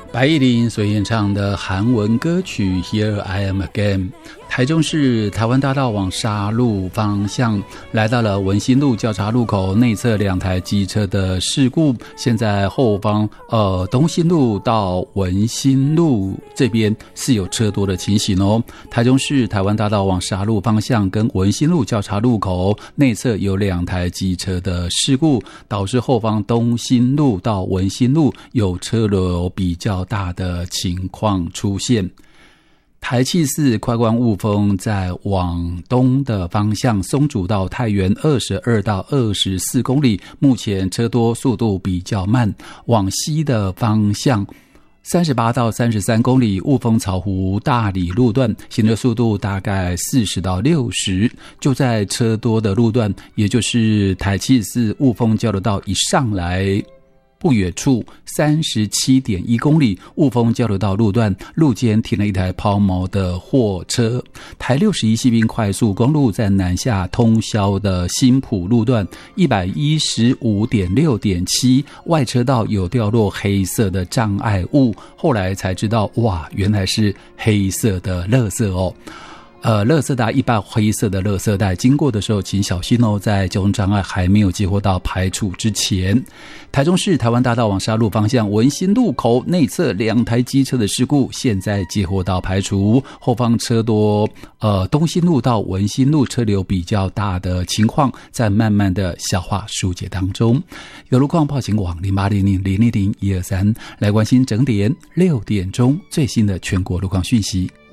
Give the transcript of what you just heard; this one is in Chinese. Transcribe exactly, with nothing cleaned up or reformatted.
白艺玲所演唱的韩文歌曲 Here I Am Again。 台中市台湾大道往沙鹿方向来到了文心路交叉路口，内侧两台机车的事故，现在后方呃东兴路到文心路这边是有车多的情形哦。台中市台湾大道往沙鹿方向跟文心路交叉路口内侧有两台机车的事故，导致后方东兴路到文心路有车流比较大的情况出现。台七四快关雾峰在往东的方向，松竹到太原二十二到二十四公里，目前车多，速度比较慢。往西的方向三十八到三十三公里，雾峰草湖大里路段，行车速度大概四十到六十。就在车多的路段，也就是台七四雾峰交流道一上来不远处 三十七点一公里，雾峰交流道路段路肩停了一台抛锚的货车。台六十一西滨快速公路在南下通霄的新埔路段 一百一十五点六点七 外车道有掉落黑色的障碍物，后来才知道哇，原来是黑色的垃圾哦。呃，垃圾袋一般灰色的垃圾袋经过的时候请小心哦，在交通障碍还没有接获到排除之前。台中市台湾大道往沙鹿方向文心路口内侧两台机车的事故现在接获到排除，后方车多，呃，东兴路到文心路车流比较大的情况在慢慢的消化疏解当中。有路况报警网零八零零零零零一二三来关心整点六点钟最新的全国路况讯息。